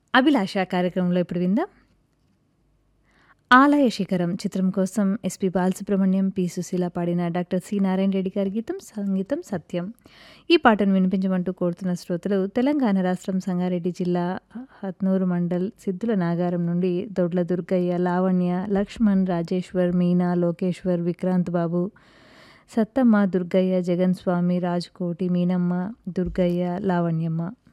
అభిలాష కార్యక్రమంలో ఇప్పుడు విందాం. 'ఆలయ శిఖరం' చిత్రం కోసం ఎస్పి బాలసుబ్రహ్మణ్యం, పి సుశీల పాడిన డాక్టర్ సి నారాయణ రెడ్డి గారి గీతం, సంగీతం సత్యం. ఈ పాటను వినిపించమంటూ కోరుతున్న శ్రోతలు తెలంగాణ రాష్ట్రం సంగారెడ్డి జిల్లా హత్నూరు మండల్ సిద్ధుల నాగారం నుండి దొడ్ల దుర్గయ్య, లావణ్య, లక్ష్మణ్, రాజేశ్వర్, మీనా, లోకేశ్వర్, విక్రాంత్ బాబు, సత్తమ్మ, దుర్గయ్య, జగన్ స్వామి, రాజ్కోటి, మీనమ్మ, దుర్గయ్య, లావణ్యమ్మ.